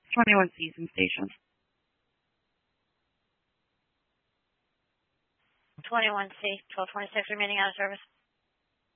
21C in station. 21C, 1226 remaining out of service.